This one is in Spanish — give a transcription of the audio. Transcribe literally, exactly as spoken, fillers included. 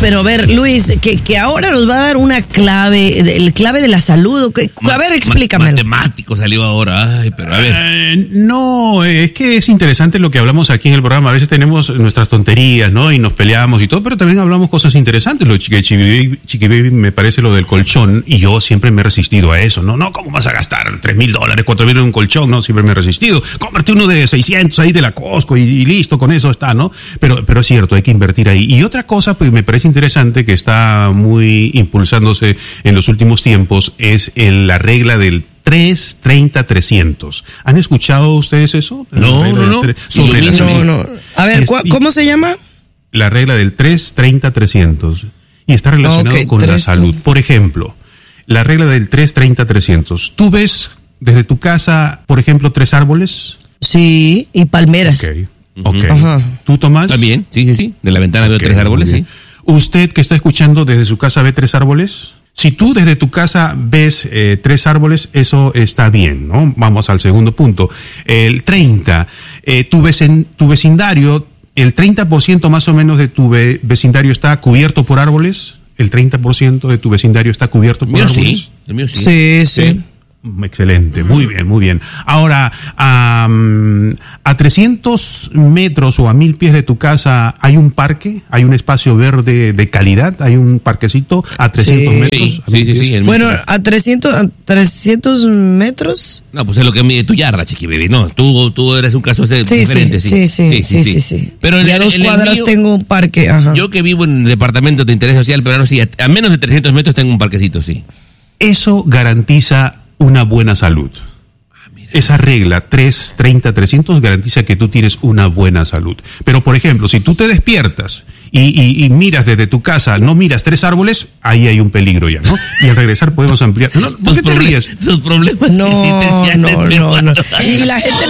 pero a ver, Luis, que, que ahora nos va a dar una clave, el clave de la salud. Que, a ver, explícamelo. Matemático salió ahora, ay, pero a ver. Eh, no, es que es interesante lo que hablamos aquí en el programa. A veces tenemos nuestras tonterías, ¿no? Y nos peleamos y todo, pero también hablamos cosas interesantes. Lo de Chiqui, Chiqui Baby me parece lo del colchón, y yo siempre me he resistido a eso, ¿no? No, ¿cómo vas a gastar tres mil dólares, cuatro mil en un colchón? No, siempre me he resistido. Cómprate uno de seiscientos ahí de la Costco y, y listo, con eso está, ¿no? Pero, pero es cierto, hay que invertir ahí. Y otra cosa, pues me parece interesante, que está muy impulsándose en los últimos tiempos, es el, la regla del tres treinta trescientos. ¿Han escuchado ustedes eso? No, no, no. Sobre la salud. No, no. A ver, es, ¿cómo se llama? La regla del tres treinta trescientos. Y está relacionado okay, con tres, la salud. Por ejemplo, la regla del tres treinta trescientos. ¿Tú ves desde tu casa, por ejemplo, tres árboles? Sí, y palmeras. Ok, ok. Uh-huh. ¿Tú, Tomás? También, sí, sí, sí. De la ventana okay, veo tres árboles, sí. ¿Usted que está escuchando desde su casa ve tres árboles? Si tú desde tu casa ves eh, tres árboles, eso está bien, ¿no? Vamos al segundo punto. El treinta, eh, tu, vecin, tu vecindario, el treinta por ciento más o menos de tu ve, vecindario está cubierto por árboles. El treinta por ciento de tu vecindario está cubierto por mío árboles. Sí. El mío sí. Sí, sí. sí. Excelente, muy bien, muy bien. Ahora, um, a trescientos metros o a mil pies de tu casa hay un parque, hay un espacio verde de calidad, hay un parquecito a trescientos sí, metros. Sí, sí, sí, sí. Bueno, a trescientos, a trescientos metros. No, pues es lo que mide tu yarda, Chiqui Baby. No, tú, tú eres un caso ese sí, diferente. Sí, sí, sí, sí, sí, sí, sí, sí. Pero en, y a dos en cuadras mío, tengo un parque, ajá. Yo que vivo en departamentos de interés social, pero no, sí, a, a menos de trescientos metros tengo un parquecito, sí. Eso garantiza una buena salud. Ah, esa regla tres treinta trescientos garantiza que tú tienes una buena salud. Pero, por ejemplo, si tú te despiertas y, y, y miras desde tu casa, no miras tres árboles, ahí hay un peligro ya, ¿no? Y al regresar podemos ampliar. No, ¿por qué te ríes? Tus problemas no, existenciales. No, no, no. Y la gente